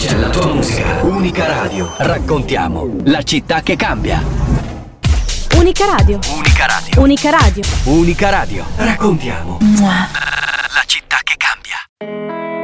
c'è la tua musica. Unica Radio. Raccontiamo la città che cambia. Unica Radio. Unica Radio. Unica Radio. Unica Radio. Raccontiamo.